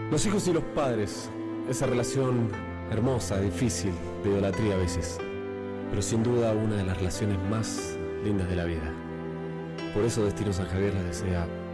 Los hijos y los padres, esa relación hermosa, difícil, de idolatría a veces, pero sin duda una de las relaciones más lindas de la vida. Por eso Destino San Javier les desea